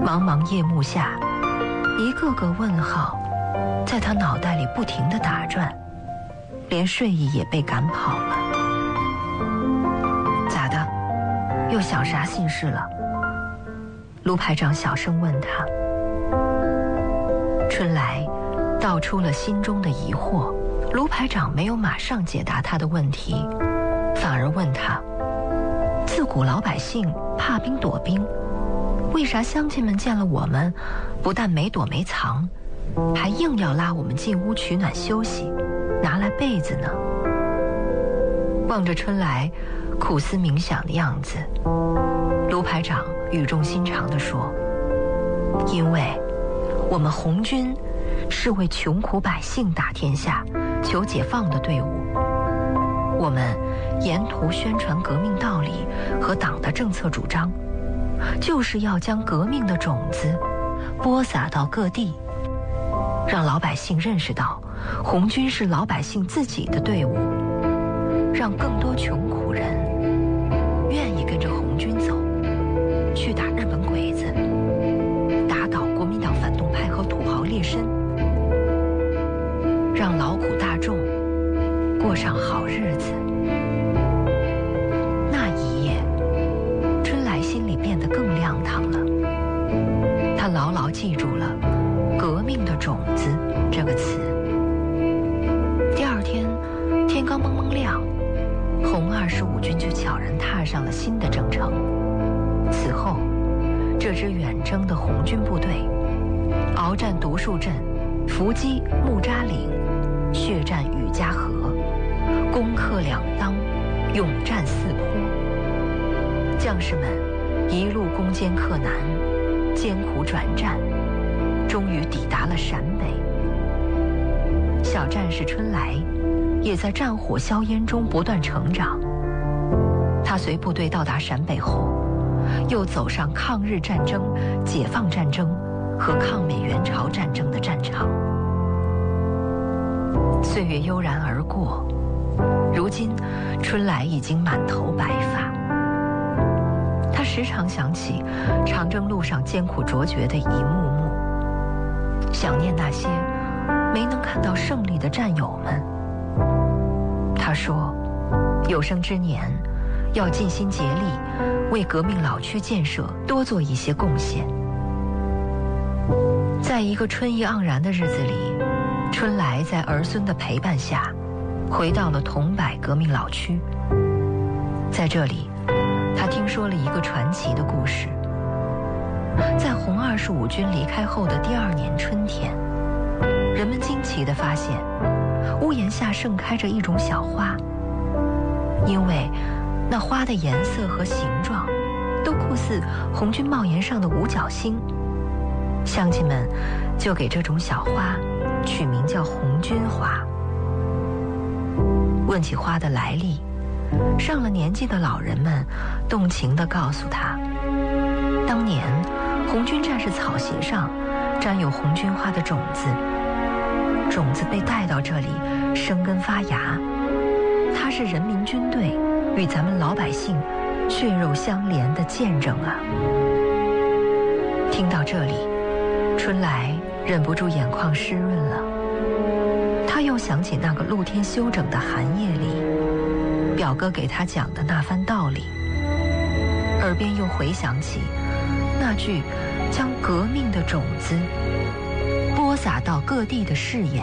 茫茫夜幕下，一个个问号在他脑袋里不停地打转，连睡意也被赶跑了。咋的？又想啥心事了？卢排长小声问他。春来道出了心中的疑惑，卢排长没有马上解答他的问题，反而问他：自古老百姓怕兵躲兵，为啥乡亲们见了我们，不但没躲没藏，还硬要拉我们进屋取暖休息，拿来被子呢？望着春来苦思冥想的样子，卢排长语重心长地说：因为我们红军是为穷苦百姓打天下、求解放的队伍，我们沿途宣传革命道理和党的政策主张，就是要将革命的种子播撒到各地，让老百姓认识到红军是老百姓自己的队伍，让更多穷苦人愿意跟着红军走，去打日本鬼子，打倒国民党反动派和土豪劣绅，让劳苦大众过上好日子。那一夜，春来心里变得更亮堂了。他牢牢记住了“革命的种子”这个词。第二天，天刚蒙蒙亮，红25军就悄然踏上了新的征程。此后，这支远征的红军部队，鏖战独树镇、伏击木扎岭，血战雨家河，攻克两当，勇战四坡。将士们一路攻坚克难，艰苦转战，终于抵达了陕北。小战士春来也在战火硝烟中不断成长。他随部队到达陕北后，又走上抗日战争、解放战争和抗美援朝战争的战场。岁月悠然而过，如今春来已经满头白发。他时常想起长征路上艰苦卓绝的一幕幕，想念那些没能看到胜利的战友们。他说，有生之年要尽心竭力为革命老区建设多做一些贡献。在一个春意盎然的日子里，春来在儿孙的陪伴下回到了桐柏革命老区。在这里，他听说了一个传奇的故事。在红25军离开后的第2年春天，人们惊奇地发现屋檐下盛开着一种小花，因为那花的颜色和形状都酷似红军帽檐上的五角星，乡亲们就给这种小花取名叫红军花。问起花的来历，上了年纪的老人们动情地告诉他，当年红军战士草鞋上沾有红军花的种子，种子被带到这里生根发芽，它是人民军队与咱们老百姓血肉相连的见证啊！听到这里，春来忍不住眼眶湿润了。他又想起那个露天休整的寒夜里，表哥给他讲的那番道理，耳边又回想起那句将革命的种子播撒到各地的誓言。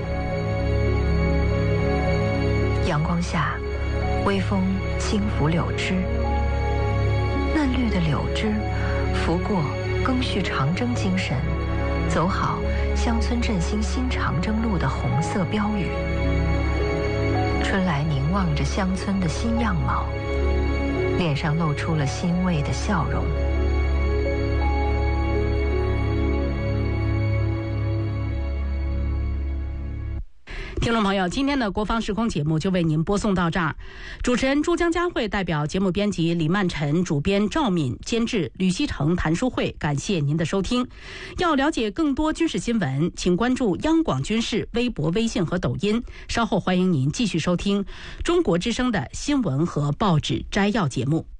阳光下，微风轻拂柳枝，嫩绿的柳枝拂过赓续长征精神，走好乡村振兴新长征路的红色标语。春来凝望着乡村的新样貌，脸上露出了欣慰的笑容。 听众朋友，今天的国防时空节目就为您播送到这儿。主持人朱江佳慧代表节目编辑李曼晨、主编赵敏、监制吕希成、谭淑慧，感谢您的收听。要了解更多军事新闻，请关注央广军事微博、微信和抖音。稍后欢迎您继续收听中国之声的新闻和报纸摘要节目。